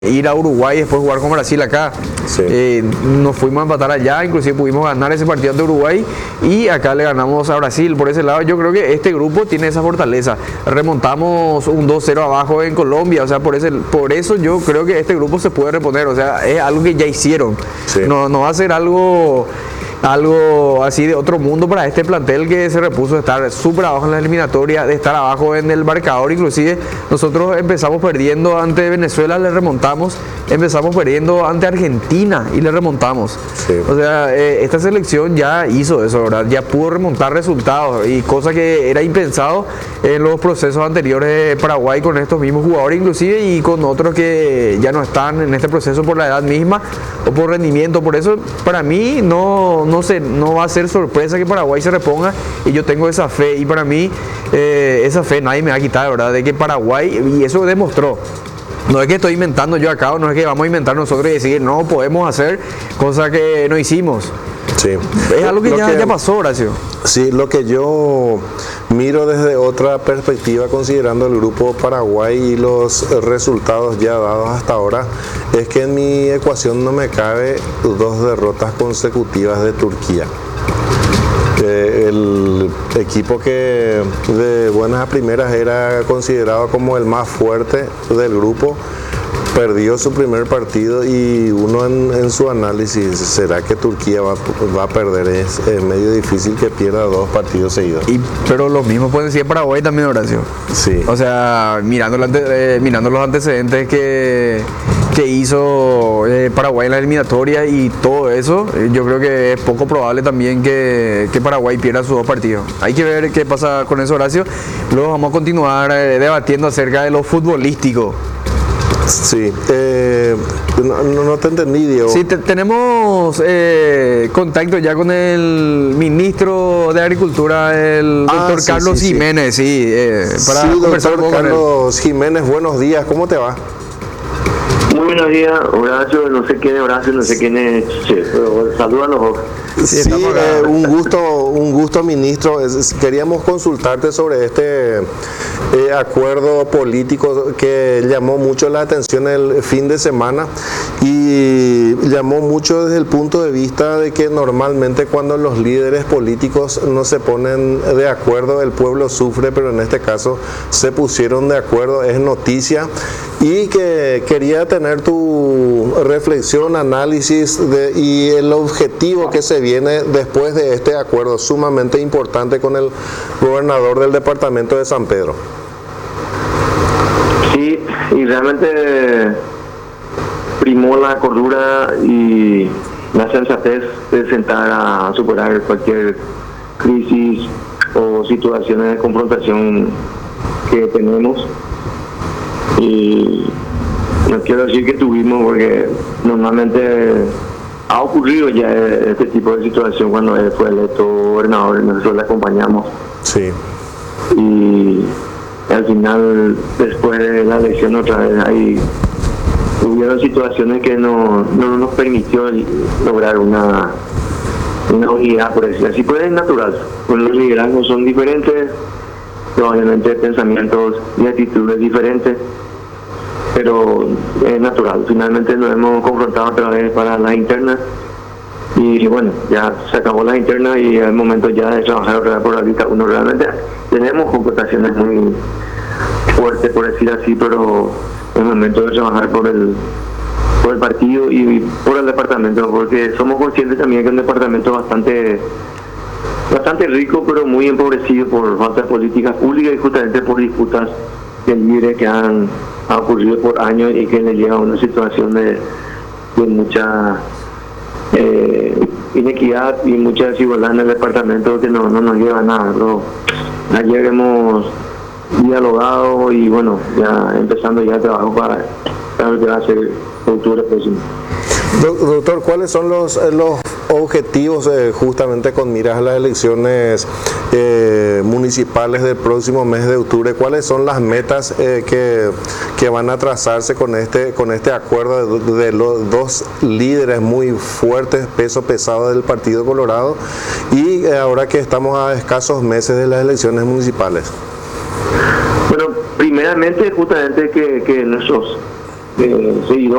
ir a Uruguay y después jugar con Brasil acá. Sí. Nos fuimos a empatar allá, inclusive pudimos ganar ese partido ante Uruguay y acá le ganamos a Brasil. Por ese lado yo creo que este grupo tiene esa fortaleza. Remontamos un 2-0 abajo en Colombia, o sea, por eso yo creo que este grupo se puede reponer, o sea, es algo que ya hicieron. Sí. No va a ser algo así de otro mundo para este plantel que se repuso de estar súper abajo en la eliminatoria, de estar abajo en el marcador. Inclusive nosotros empezamos perdiendo ante Venezuela, le remontamos, empezamos perdiendo ante Argentina y le remontamos. Sí. O sea, esta selección ya hizo eso, ¿verdad? Ya pudo remontar resultados, y cosa que era impensado en los procesos anteriores de Paraguay con estos mismos jugadores inclusive, y con otros que ya no están en este proceso por la edad misma o por rendimiento. Por eso para mí no va a ser sorpresa que Paraguay se reponga, y yo tengo esa fe, y para mí esa fe nadie me va a quitar, ¿verdad? De que Paraguay, y eso demostró. No es que estoy inventando yo acá, o no es que vamos a inventar nosotros y decir no podemos hacer cosas que no hicimos. Sí. Es algo que ya pasó, Horacio. Sí, lo que yo miro desde otra perspectiva, considerando el grupo Paraguay y los resultados ya dados hasta ahora, es que en mi ecuación no me cabe 2 derrotas consecutivas de Turquía. El equipo que de buenas a primeras era considerado como el más fuerte del grupo, perdió su primer partido, y uno en su análisis, ¿será que Turquía va a perder? Es medio difícil que pierda 2 partidos seguidos. Pero lo mismo pueden decir Paraguay también, Horacio. Sí. O sea, mirando los antecedentes que hizo Paraguay en la eliminatoria y todo eso, yo creo que es poco probable también que Paraguay pierda sus 2 partidos. Hay que ver qué pasa con eso, Horacio. Luego vamos a continuar debatiendo acerca de lo futbolístico. Sí, no te entendí, Diego. Sí, tenemos contacto ya con el ministro de Agricultura, el doctor Carlos Jiménez, para conversar doctor Carlos Jiménez, buenos días, ¿cómo te va? Muy buenos días, Horacio, no sé quién es Horacio, no sé quién es Che, pero saludos a los dos. Sí, un gusto, ministro. Queríamos consultarte sobre este acuerdo político que llamó mucho la atención el fin de semana, y llamó mucho desde el punto de vista de que normalmente cuando los líderes políticos no se ponen de acuerdo, el pueblo sufre, pero en este caso se pusieron de acuerdo, es noticia, y que quería tener tu reflexión, análisis y el objetivo que se viene después de este acuerdo sumamente importante con el gobernador del departamento de San Pedro. Sí, y realmente primó la cordura y la sensatez de sentar a superar cualquier crisis o situaciones de confrontación que tenemos. Y no quiero decir que tuvimos, porque normalmente ha ocurrido ya este tipo de situación cuando él fue electo gobernador y nosotros le acompañamos. Sí. Y al final, después de la elección otra vez, hubieron situaciones que no nos permitió lograr una unidad, por decirlo así. Pues es natural, pues los liderazgos son diferentes, probablemente pensamientos y actitudes diferentes, pero es natural. Finalmente nos hemos confrontado otra vez para las internas, y bueno, ya se acabó las internas y es el momento ya de trabajar otra vez por la lista. Uno realmente tenemos confrontaciones muy fuertes, por decir así, pero es el momento de trabajar por el partido y por el departamento, porque somos conscientes también que es un departamento bastante rico, pero muy empobrecido por falta de políticas públicas y justamente por disputas de líderes que han ocurrido por años y que le lleva a una situación de mucha inequidad y mucha desigualdad en el departamento que no nos lleva a nada. Pero ayer hemos dialogado y bueno, ya empezando ya el trabajo para lo que va a ser octubre próximo. Doctor, ¿cuáles son los objetivos justamente con miras a las elecciones municipales del próximo mes de octubre? ¿Cuáles son las metas que van a trazarse con este acuerdo de los 2 líderes muy fuertes, peso pesado del Partido Colorado, y ahora que estamos a escasos meses de las elecciones municipales? Bueno, primeramente justamente que nuestros seguidores